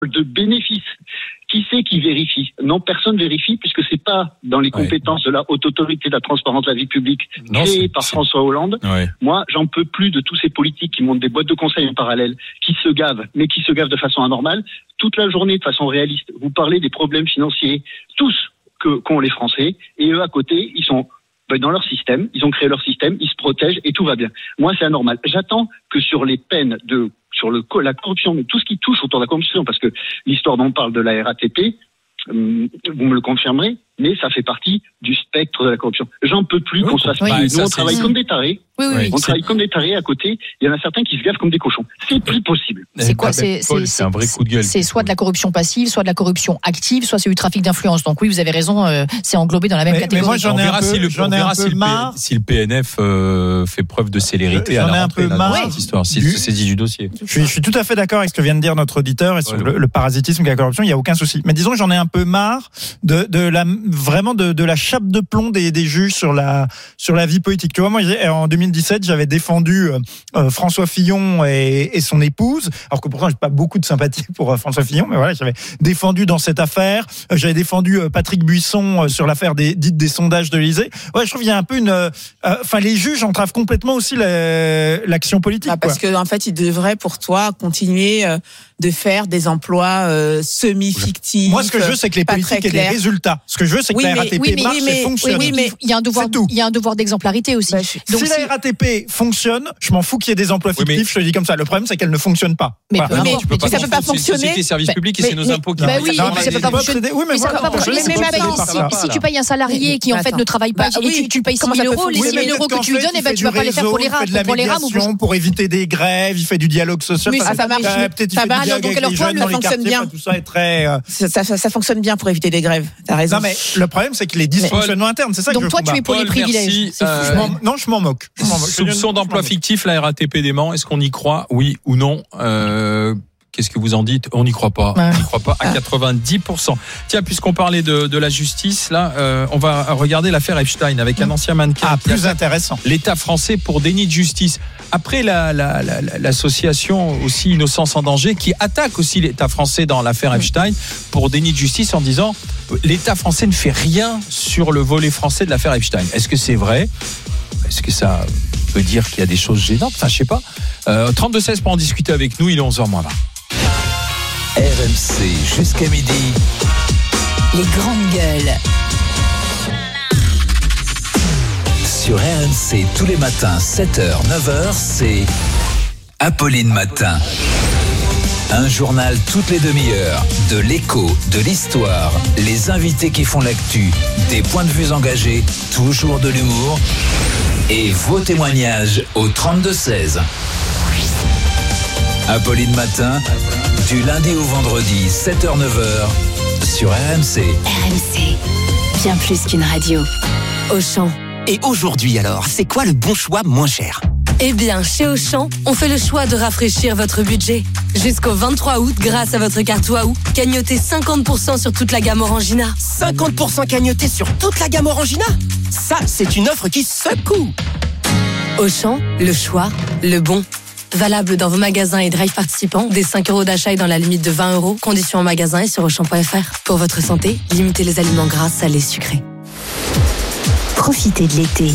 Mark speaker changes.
Speaker 1: de bénéfices. Qui c'est qui vérifie ? Non, personne vérifie puisque c'est pas dans les compétences de la Haute Autorité de la Transparence de la Vie Publique créée par François Hollande. Ouais. Moi, j'en peux plus de tous ces politiques qui montent des boîtes de conseil en parallèle, qui se gavent, mais qui se gavent de façon anormale, toute la journée de façon réaliste. Vous parlez des problèmes financiers, tous qu'ont les Français, et eux à côté, ils sont dans leur système, ils ont créé leur système, ils se protègent et tout va bien. Moi, c'est anormal. J'attends que sur les peines la corruption, tout ce qui touche autour de la corruption, parce que l'histoire dont on parle de la RATP, vous me le confirmerez, mais ça fait partie du spectre de la corruption. J'en peux plus qu'on se fasse payer. Nous, on travaille comme des tarés. On travaille comme des tarés à côté. Il y en a certains qui se gavent comme des cochons. C'est plus possible.
Speaker 2: C'est quoi ? C'est
Speaker 3: un vrai coup de gueule.
Speaker 2: C'est soit de la corruption passive, soit de la corruption active, soit c'est du trafic d'influence. Donc oui, vous avez raison, c'est englobé dans la même catégorie.
Speaker 4: Mais moi, j'en ai un peu marre.
Speaker 3: Si le PNF fait preuve de célérité à la rentrée dans cette histoire, s'il se saisit du dossier.
Speaker 4: Je suis tout à fait d'accord avec ce que vient de dire notre auditeur et sur le parasitisme et la corruption, il n'y a aucun souci. Mais disons, j'en ai un peu marre de la chape de plomb des juges sur la vie politique. Tu vois, moi, en 2017, j'avais défendu François Fillon et son épouse, alors que pourtant, j'ai pas beaucoup de sympathie pour François Fillon, mais voilà, j'avais défendu dans cette affaire. J'avais défendu Patrick Buisson sur l'affaire dite des sondages de l'Élysée. Ouais, je trouve qu'il y a un peu les juges entravent complètement aussi l'action politique.
Speaker 5: Parce que en fait, ils devraient pour toi continuer de faire des emplois semi-fictifs.
Speaker 4: Moi, ce que je veux, c'est que les politiques aient des résultats. Ce que je veux, c'est que la RATP marche et fonctionne.
Speaker 2: Oui, mais il y a un devoir d'exemplarité aussi.
Speaker 4: Donc, si la RATP fonctionne, je m'en fous qu'il y ait des emplois fictifs, je te le dis comme ça. Le problème, c'est qu'elle ne fonctionne pas.
Speaker 2: Mais
Speaker 5: ça peut pas fonctionner.
Speaker 3: C'est service public et c'est nos impôts qui.
Speaker 2: Oui, ça peut pas fonctionner. Mais ça peut pas fonctionner. Si tu payes un salarié qui en fait ne travaille pas et tu le payes 6 000 €, les 6 000 € que tu lui donnes, tu vas pas les faire pour les rames.
Speaker 4: Pour éviter des grèves, il fait du dialogue social.
Speaker 5: Ça marche. Ça marche. Donc alors toi, ça fonctionne bien.
Speaker 4: Tout ça est très.
Speaker 5: Ça fonctionne bien pour éviter des grèves. T'as raison.
Speaker 4: Non mais le problème, c'est que les dysfonctionnements internes, c'est ça que je veux combattre.
Speaker 2: Donc toi, tu es pour les privilèges.
Speaker 4: Non, je m'en moque.
Speaker 3: Soupçon d'emploi fictif, la RATP dément. Est-ce qu'on y croit, oui ou non? Qu'est-ce que vous en dites? On n'y croit pas. On n'y croit pas à 90%. Tiens, puisqu'on parlait de la justice, là, on va regarder l'affaire Epstein avec un ancien mannequin.
Speaker 4: Plus intéressant.
Speaker 3: L'État français pour déni de justice. Après l'association aussi Innocence en danger qui attaque aussi l'État français dans l'affaire Epstein pour déni de justice en disant l'État français ne fait rien sur le volet français de l'affaire Epstein. Est-ce que c'est vrai? Est-ce que ça veut dire qu'il y a des choses gênantes? Enfin, je sais pas. 32-16 pour en discuter avec nous. Il est 11h20.
Speaker 6: RMC jusqu'à midi.
Speaker 2: Les grandes gueules.
Speaker 6: Sur RMC tous les matins 7h, 9h, c'est Apolline Matin. Un journal toutes les demi-heures, de l'écho, de l'histoire, les invités qui font l'actu, des points de vue engagés, toujours de l'humour et vos témoignages au 32-16. Apolline Matin, du lundi au vendredi, 7h, 9h, sur RMC.
Speaker 7: RMC, bien plus qu'une radio. Auchan.
Speaker 8: Et aujourd'hui alors, c'est quoi le bon choix moins cher ?
Speaker 7: Eh bien, chez Auchan, on fait le choix de rafraîchir votre budget. Jusqu'au 23 août, grâce à votre carte Waouh, cagnotez 50% sur toute la gamme Orangina.
Speaker 8: 50% cagnoté sur toute la gamme Orangina ? Ça, c'est une offre qui secoue.
Speaker 7: Auchan, le choix, le bon. Valable dans vos magasins et drive participants, dès 5 € d'achat et dans la limite de 20 €. Conditions en magasin et sur Auchan.fr. Pour votre santé, limitez les aliments gras, salés, sucrés.
Speaker 9: Profitez de l'été